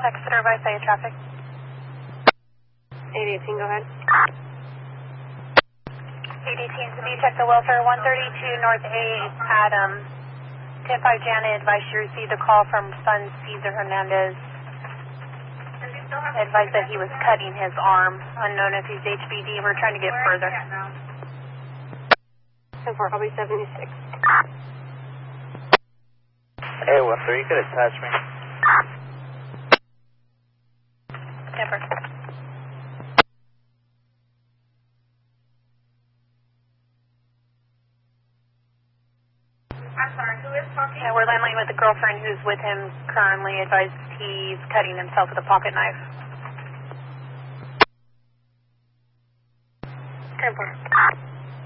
Exeter by Saya traffic. 818, go ahead. 818, can you check the welfare 132 North 8 Adam. 10-5 Janet advised you received a call from son Cesar Hernandez. Advised that he was cutting his arm. Unknown if he's HBD. We're trying to get further. 10-4, I'll be 76. Hey, Welfare, you could attach me. 10-4. I'm sorry, who is talking? Yeah, we're landing with the girlfriend who's with him currently. Advised he's cutting himself with a pocket knife. 10-4.